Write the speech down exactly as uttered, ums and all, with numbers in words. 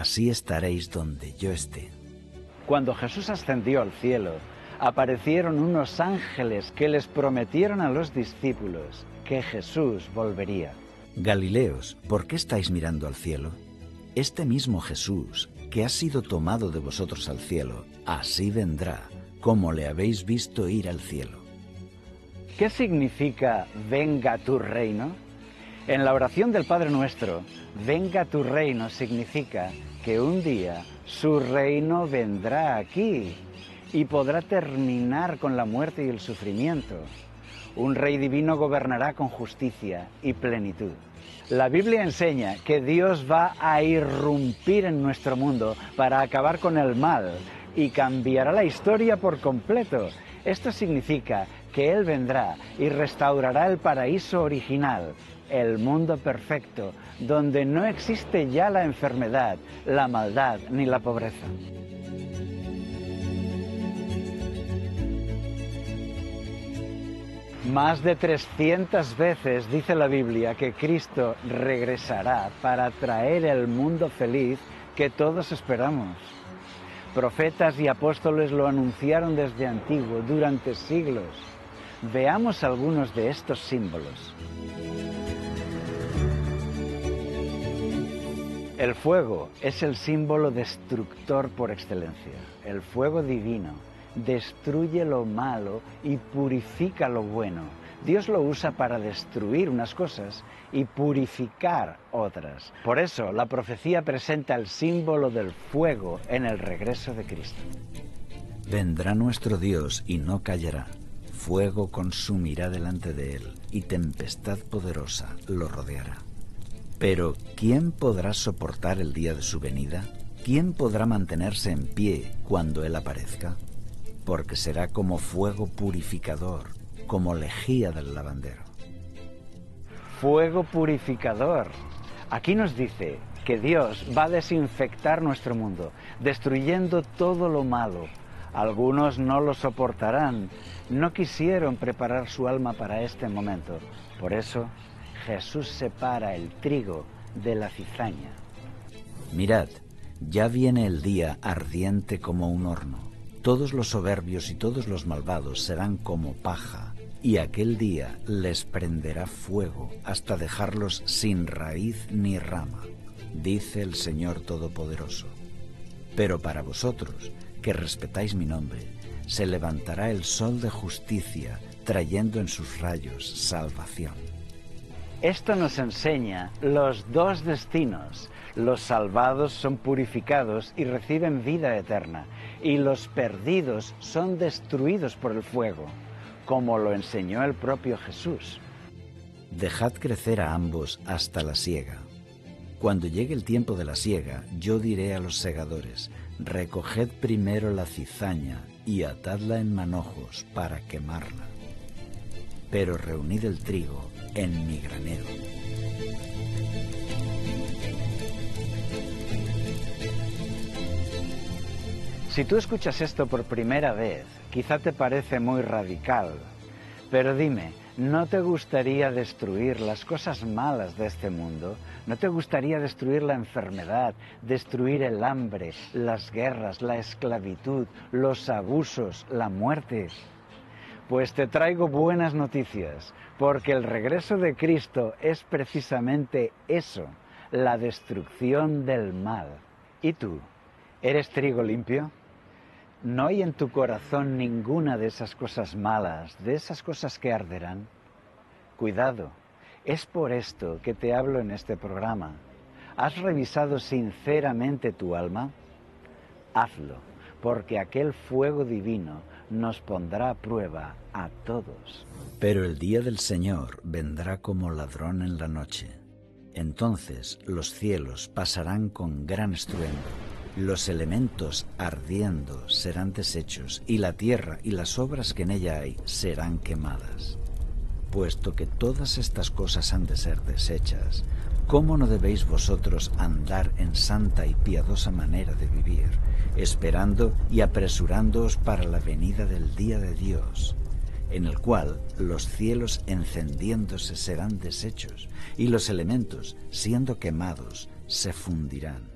así estaréis donde yo esté. Cuando Jesús ascendió al cielo, aparecieron unos ángeles que les prometieron a los discípulos que Jesús volvería. Galileos, ¿por qué estáis mirando al cielo? Este mismo Jesús, que ha sido tomado de vosotros al cielo, así vendrá, como le habéis visto ir al cielo. ¿Qué significa venga tu reino? En la oración del Padre Nuestro, venga tu reino significa que un día su reino vendrá aquí y podrá terminar con la muerte y el sufrimiento. Un rey divino gobernará con justicia y plenitud. La Biblia enseña que Dios va a irrumpir en nuestro mundo para acabar con el mal y cambiará la historia por completo. Esto significa que Él vendrá y restaurará el paraíso original, el mundo perfecto, donde no existe ya la enfermedad, la maldad ni la pobreza. Más de trescientas veces dice la Biblia que Cristo regresará para traer el mundo feliz que todos esperamos. Profetas y apóstoles lo anunciaron desde antiguo, durante siglos. Veamos algunos de estos símbolos. El fuego es el símbolo destructor por excelencia. El fuego divino destruye lo malo y purifica lo bueno. Dios lo usa para destruir unas cosas y purificar otras. Por eso la profecía presenta el símbolo del fuego en el regreso de Cristo. Vendrá nuestro Dios y no callará. Fuego consumirá delante de él y tempestad poderosa lo rodeará. Pero ¿quién podrá soportar el día de su venida? ¿Quién podrá mantenerse en pie cuando él aparezca? Porque será como fuego purificador, como lejía del lavandero. Fuego purificador. Aquí nos dice que Dios va a desinfectar nuestro mundo, destruyendo todo lo malo. Algunos no lo soportarán, no quisieron preparar su alma para este momento. Por eso, Jesús separa el trigo de la cizaña. Mirad, ya viene el día ardiente como un horno. Todos los soberbios y todos los malvados serán como paja, y aquel día les prenderá fuego hasta dejarlos sin raíz ni rama, dice el Señor Todopoderoso. Pero para vosotros, que respetáis mi nombre, se levantará el sol de justicia, trayendo en sus rayos salvación. Esto nos enseña los dos destinos. Los salvados son purificados y reciben vida eterna, y los perdidos son destruidos por el fuego, como lo enseñó el propio Jesús. Dejad crecer a ambos hasta la siega. Cuando llegue el tiempo de la siega, yo diré a los segadores, recoged primero la cizaña y atadla en manojos para quemarla. Pero reunid el trigo en mi granero. Si tú escuchas esto por primera vez, quizá te parece muy radical, pero dime, ¿no te gustaría destruir las cosas malas de este mundo? ¿No te gustaría destruir la enfermedad, destruir el hambre, las guerras, la esclavitud, los abusos, la muerte? Pues te traigo buenas noticias, porque el regreso de Cristo es precisamente eso, la destrucción del mal. ¿Y tú? ¿Eres trigo limpio? ¿No hay en tu corazón ninguna de esas cosas malas, de esas cosas que arderán? Cuidado, es por esto que te hablo en este programa. ¿Has revisado sinceramente tu alma? Hazlo, porque aquel fuego divino nos pondrá a prueba a todos. Pero el día del Señor vendrá como ladrón en la noche. Entonces los cielos pasarán con gran estruendo. Los elementos ardiendo serán deshechos, y la tierra y las obras que en ella hay serán quemadas. Puesto que todas estas cosas han de ser deshechas, ¿cómo no debéis vosotros andar en santa y piadosa manera de vivir, esperando y apresurándoos para la venida del día de Dios, en el cual los cielos encendiéndose serán deshechos, y los elementos, siendo quemados, se fundirán?